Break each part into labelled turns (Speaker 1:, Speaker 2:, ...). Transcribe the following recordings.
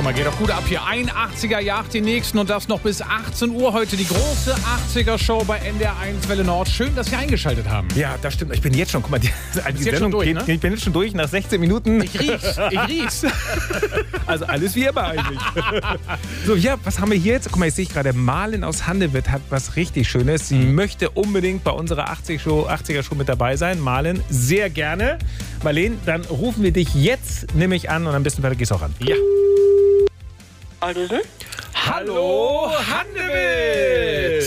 Speaker 1: Guck mal, geht doch gut ab hier. 81er jagt die nächsten und das noch bis 18 Uhr heute. Die große 80er-Show bei NDR1 Welle Nord. Schön, dass Sie eingeschaltet haben.
Speaker 2: Ja, das stimmt. Ich bin jetzt schon, guck mal, die Sendung
Speaker 1: durch,
Speaker 2: geht,
Speaker 1: ne?
Speaker 2: ich bin jetzt schon durch nach 16 Minuten.
Speaker 1: Ich riech's.
Speaker 2: Also alles wie immer eigentlich. So, ja, was haben wir hier jetzt? Guck mal, ich sehe gerade, Marlen aus Handewitt hat was richtig Schönes. Sie möchte unbedingt bei unserer 80er-Show mit dabei sein. Marlen, sehr gerne. Marlen, dann rufen wir dich jetzt nämlich an und am besten gehst du auch ran.
Speaker 1: Ja.
Speaker 3: Aldösen?
Speaker 1: Hallo, Handewitt!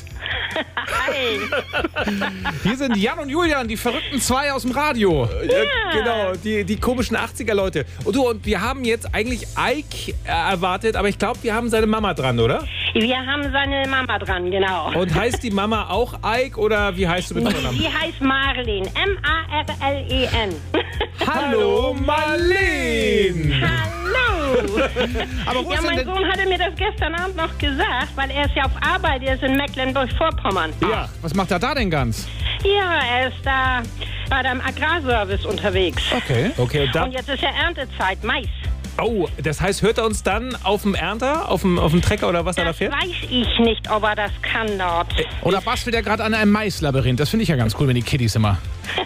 Speaker 3: Hi!
Speaker 1: Hier sind Jan und Julian, die verrückten zwei aus dem Radio.
Speaker 2: Ja, genau, die komischen 80er-Leute. Und wir haben jetzt eigentlich Ike erwartet, aber ich glaube, wir haben seine Mama dran, oder?
Speaker 3: Wir haben seine Mama dran, genau.
Speaker 2: Und heißt die Mama auch Ike oder wie heißt du mit Vornamen?
Speaker 3: Sie heißt Marlen. M-A-R-L-E-N.
Speaker 2: Hallo, Marlen!
Speaker 3: Hallo!
Speaker 1: Aber wo
Speaker 3: Ja,
Speaker 1: ist denn
Speaker 3: mein
Speaker 1: denn...
Speaker 3: Sohn hatte mir das gestern Abend noch gesagt, weil er ist ja auf Arbeit, er ist in Mecklenburg-Vorpommern.
Speaker 2: Ja.
Speaker 1: Was macht er da denn ganz?
Speaker 3: Ja, er ist da bei dem Agrarservice unterwegs.
Speaker 1: Okay.
Speaker 2: Okay,
Speaker 3: Und jetzt ist ja Erntezeit, Mais.
Speaker 2: Oh, das heißt, hört er uns dann auf dem Ernter, auf dem Trecker oder was er da
Speaker 3: Das
Speaker 2: fährt?
Speaker 3: weiß ich nicht, ob er das kann dort.
Speaker 1: Oder bastelt er gerade an einem Maislabyrinth? Das finde ich ja ganz cool, wenn die Kiddies immer...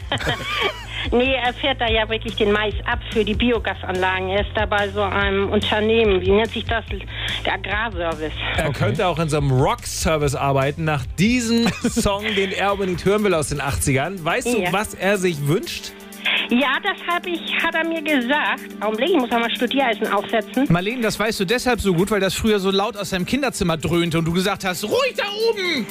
Speaker 3: Nee, er fährt da ja wirklich den Mais ab für die Biogasanlagen. Er ist da bei so einem Unternehmen, wie nennt sich das? Der Agrarservice.
Speaker 2: Er könnte auch in so einem Rock-Service arbeiten, nach diesem Song, den er unbedingt hören will aus den 80ern. Weißt du,
Speaker 3: Ja.
Speaker 2: was er sich wünscht?
Speaker 3: Ja, das hat er mir gesagt. Augenblick, ich muss mal Studiereisen aufsetzen.
Speaker 1: Marlen, das weißt du deshalb so gut, weil das früher so laut aus deinem Kinderzimmer dröhnte und du gesagt hast, ruhig da oben!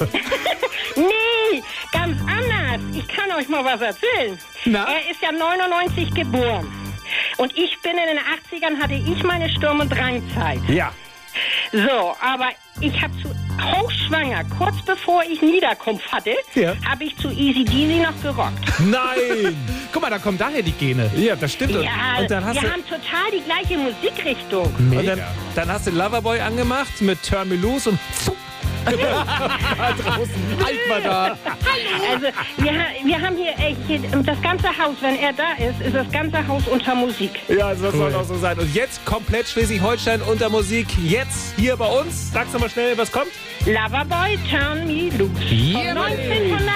Speaker 3: Nee, ganz anders. Ich kann euch mal was erzählen.
Speaker 1: Na?
Speaker 3: Er ist ja 99 geboren. Und ich bin in den 80ern, hatte ich meine Sturm- und Drangzeit.
Speaker 2: Ja.
Speaker 3: So, aber ich habe hochschwanger, kurz bevor ich Niederkunft hatte,
Speaker 2: Ja.
Speaker 3: habe ich zu Easy Deasy noch gerockt.
Speaker 2: Nein!
Speaker 1: Guck mal, da kommen daher die Gene.
Speaker 2: Ja, das stimmt.
Speaker 3: Ja,
Speaker 2: Und dann hast
Speaker 3: wir
Speaker 2: du...
Speaker 3: haben total die gleiche Musikrichtung.
Speaker 2: Und dann hast du Loverboy angemacht mit Turn Me Loose und da draußen Ike war da.
Speaker 3: Also wir haben hier das ganze Haus, wenn er da ist das ganze Haus unter Musik.
Speaker 2: Ja, das soll auch so sein. Und jetzt komplett Schleswig-Holstein unter Musik. Jetzt hier bei uns. Sag's nochmal schnell, was kommt?
Speaker 3: Loverboy, Turn Me Loose.
Speaker 1: Yeah,
Speaker 3: Von 1900